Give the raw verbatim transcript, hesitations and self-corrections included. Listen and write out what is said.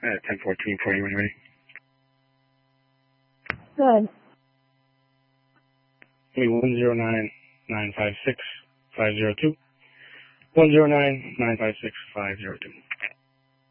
at ten fourteen for you when you're ready. Good. one zero nine nine five six five zero two. one zero nine nine five six five zero two.